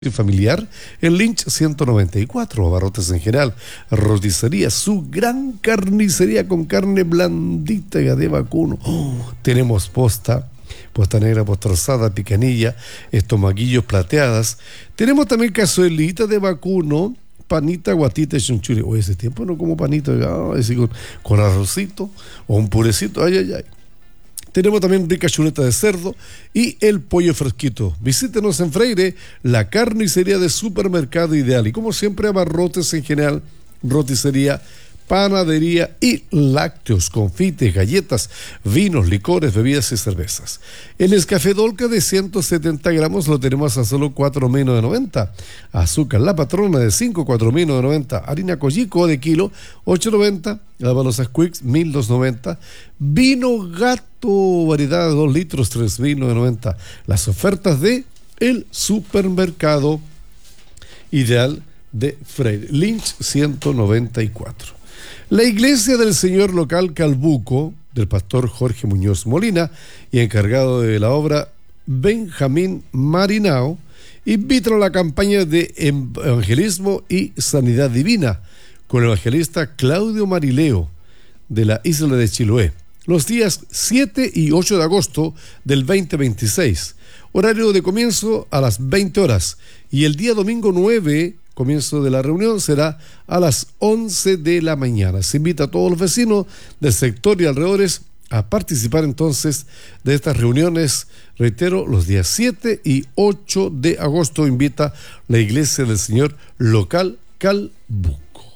familiar en Lynch 194, abarrotes en general, roticería, su gran carnicería con carne blandita de vacuno. Tenemos posta negra, posta rosada, picanilla, estomaguillos plateadas. Tenemos también cazuelita de vacuno, panita, guatita y chunchuri. Oye, ese tiempo no como panito, así con arrocito o un purecito, ay. Tenemos también rica chuleta de cerdo y el pollo fresquito. Visítenos en Freire, la carnicería de supermercado ideal. Y como siempre, abarrotes en general, roticería, panadería y lácteos, confites, galletas, vinos, licores, bebidas y cervezas. El Nescafé Dolca de 170 gramos lo tenemos a solo 4,90. Azúcar La Patrona de 5, 4,90. Harina Collico de kilo, 8,90. Lavalos Quicks, 1,290. Vino Gato, variedad de 2 litros, 3,990. Las ofertas de el supermercado ideal de Freire, Lynch 194. La iglesia del Señor local Calbuco, del pastor Jorge Muñoz Molina, y encargado de la obra Benjamín Marinao, invitan a la campaña de evangelismo y sanidad divina con el evangelista Claudio Marileo de la isla de Chiloé, los días 7 y 8 de agosto del 2026. Horario de comienzo a las 20 horas y el día domingo 9, comienzo de la reunión, será a las 11 de la mañana. Se invita a todos los vecinos del sector y alrededores a participar entonces de estas reuniones. Reitero, los días 7 y 8 de agosto invita la iglesia del Señor local Calbuco.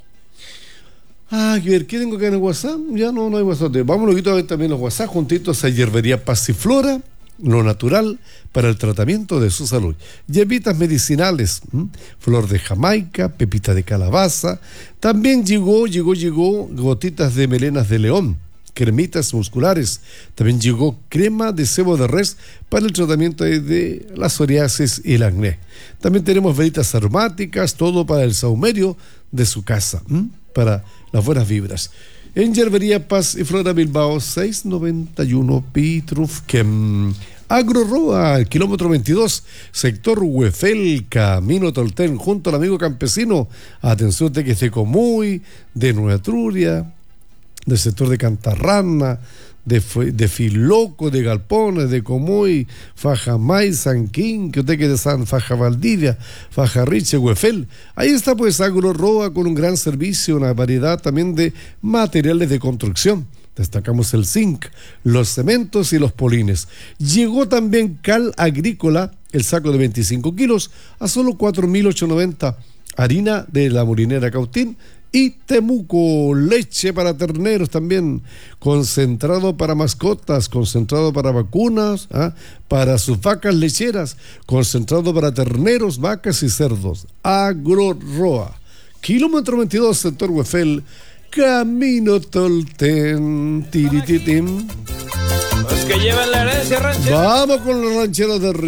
A ver, ¿qué tengo acá en el WhatsApp? Ya no hay WhatsApp. Vamos a ver también los WhatsApp juntitos a Hierbería Pasiflora, lo natural para el tratamiento de su salud. Hierbitas medicinales, flor de Jamaica, pepita de calabaza. También llegó gotitas de melenas de león, cremitas musculares. También llegó crema de sebo de res para el tratamiento de la psoriasis y el acné. También tenemos velitas aromáticas, todo para el saumerio de su casa, para las buenas vibras. En Hierbería Paz y Flora Bilbao, 691 Pitrufquem. Agroroa, el kilómetro 22, sector Huefel, Camino Tolten, junto al amigo campesino. Atención de que Tecomuy, de Nueva Truria, del sector de Cantarrana, de Filoco, de Galpones, de Comuy, Fajamay, Sanquín, que usted que de San Faja Valdivia, Fajarriche, Huefel. Ahí está pues Agroroa con un gran servicio, una variedad también de materiales de construcción. Destacamos el zinc, los cementos y los polines. Llegó también cal agrícola, el saco de 25 kilos, a solo 4,890. Harina de la molinera Cautín y Temuco, leche para terneros también, concentrado para mascotas, concentrado para vacunas, para sus vacas lecheras, concentrado para terneros, vacas y cerdos. Agroroa, kilómetro 22, sector Huefel, Camino Tolten, tirititim. Los que llevan la herencia ranchera. Vamos con los rancheros de Río.